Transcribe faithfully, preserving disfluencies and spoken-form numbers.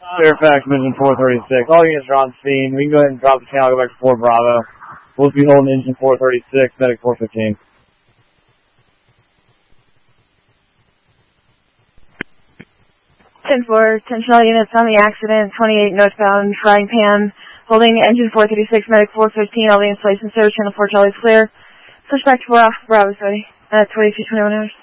Fairfax, Mission four thirty-six. All units are on scene. We can go ahead and drop the channel, go back to four Bravo. We'll be holding engine four thirty-six, medic four fifteen. ten four, ten Chanel units on the accident, twenty-eight northbound, frying pan, holding engine four thirty-six, medic four fifteen, all the installation service, channel four Charlie's clear. Switch back to four off, Bravo's ready, at twenty-two twenty-one hours.